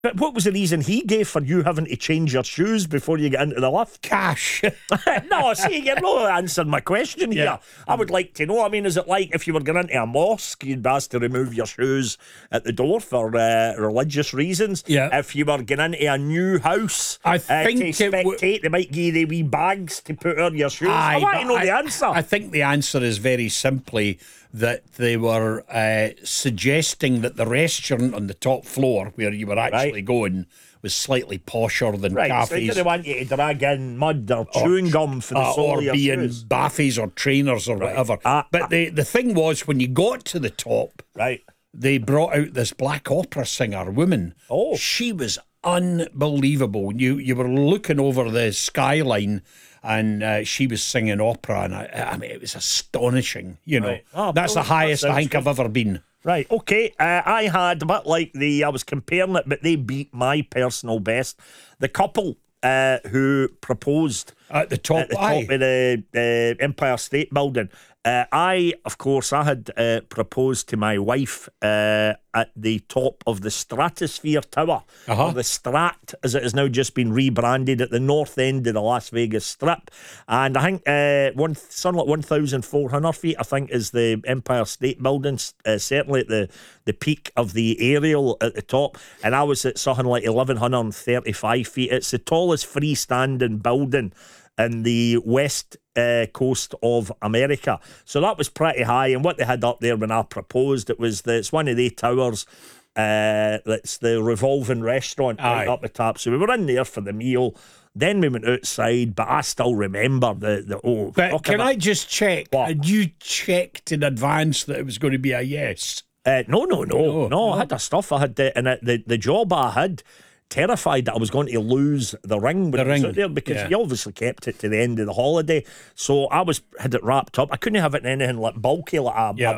But what was the reason he gave for you having to change your shoes before you get into the lift? Cash. No, see, you're not answering my question here. I would like to know. I mean, is it like if you were going into a mosque, you'd be asked to remove your shoes at the door for religious reasons? Yeah. If you were going into a new house I think to spectate, they might give you the wee bags to put on your shoes. I want to know the answer. I think the answer is very simply that they were suggesting that the restaurant on the top floor where you were actually going was slightly posher than cafes. So they didn't want you to drag in mud or chewing gum for the sole of your being shoes. baffies or trainers or whatever. But the thing was, when you got to the top, they brought out this black opera singer woman. Oh, she was unbelievable. You were looking over the skyline, and she was singing opera, and I mean, it was astonishing. You know, that's the highest I think I've ever been. Right, okay. I had a bit like I was comparing it, but they beat my personal best. The couple who proposed at the top of the Empire State Building. I had proposed to my wife at the top of the Stratosphere Tower, or the Strat, as it has now just been rebranded, at the north end of the Las Vegas Strip. And I think something like 1,400 feet, I think, is the Empire State Building, certainly at the peak of the aerial at the top. And I was at something like 1,135 feet. It's the tallest freestanding building in the west coast of America. So that was pretty high. And what they had up there when I proposed, it's one of the towers. It's the revolving restaurant right up the top. So we were in there for the meal. Then we went outside, but I still remember the But can I just check? Had you checked in advance that it was going to be a yes? No. I had the stuff. I had the job I had. Terrified that I was going to lose the ring when I was out there, because you obviously kept it to the end of the holiday. So I had it wrapped up. I couldn't have it in anything like bulky, like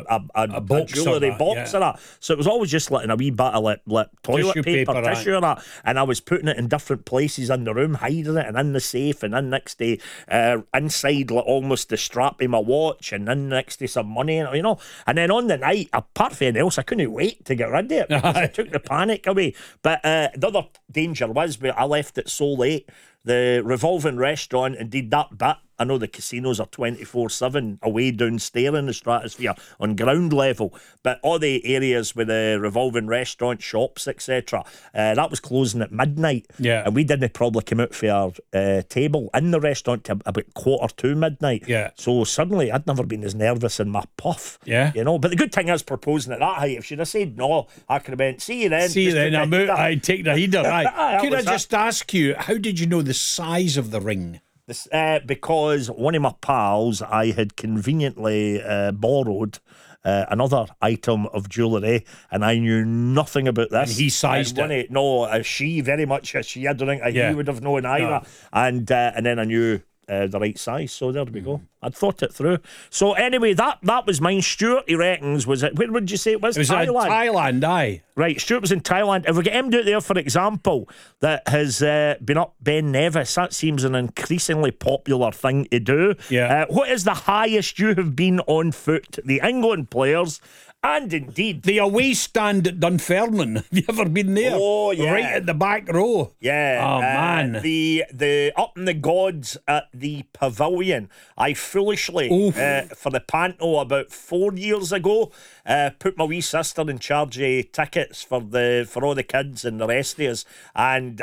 a jewellery box or that. So it was always just like in a wee bit of like toilet paper, tissue or that. And I was putting it in different places in the room, hiding it, and in the safe, and in next to inside like almost the strap of my watch, and in next to some money, you know. And then on the night, apart from anything else, I couldn't wait to get rid of it. It took the panic away. But the other danger was, but I left it so late. The revolving restaurant, indeed, that bit, I know the casinos are 24/7 away downstairs in the Stratosphere on ground level, but all the areas with the revolving restaurant, shops, etc., that was closing at midnight. And we didn't probably come out for our table in the restaurant till about 1:45 midnight. So suddenly I'd never been as nervous in my puff. You know, but the good thing is proposing at that height. If she'd have said no, I could have went, see you then. I'm out. I'd take the heater. Could I just ask you, how did you know the size of the ring? Because one of my pals, I had conveniently borrowed another item of jewellery, and I knew nothing about this. And he sized it. She very much. I don't think he would have known either. No. And then I knew the right size. So there we go. I'd thought it through. So anyway, that was mine. Stuart, he reckons, was it? Where would you say it was? It was Thailand. Thailand, aye. Right, Stuart was in Thailand. If we get him out there, for example, that has been up Ben Nevis, that seems an increasingly popular thing to do. What is the highest you have been on foot? The England players. And indeed, the away stand at Dunfermline. Have you ever been there? Oh, yeah. Right at the back row. Yeah. Oh, man. The Up in the Gods at the Pavilion. I foolishly, for the Panto about 4 years ago, put my wee sister in charge of tickets for all the kids and the rest of us. And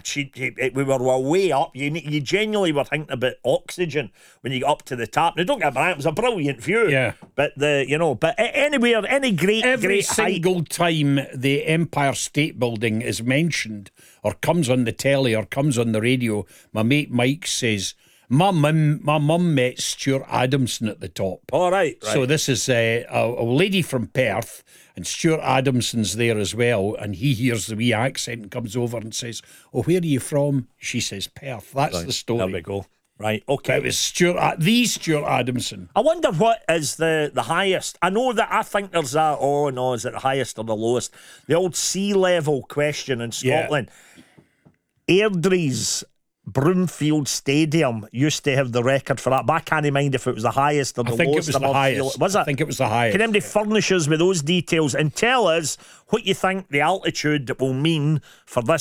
we were way up. You genuinely were thinking about oxygen when you got up to the top. Now, don't get me wrong, it was a brilliant view. Yeah. But anywhere, any every great single height. time the Empire State Building is mentioned or comes on the telly or comes on the radio, my mate Mike says, my mum met Stuart Adamson at the top. All right. So this is a lady from Perth, and Stuart Adamson's there as well, and he hears the wee accent and comes over and says, "Oh, where are you from?" She says, "Perth." That's the story. There we go. Right, okay. It was Stuart Adamson. I wonder what is the highest. I know that I think there's that, is it the highest or the lowest? The old sea level question in Scotland. Airdrie's Broomfield Stadium used to have the record for that, but I can't mind if it was the highest or the lowest. I think it was the highest. Was it? I think it was the highest. Can anybody furnish us with those details and tell us what you think the altitude will mean for this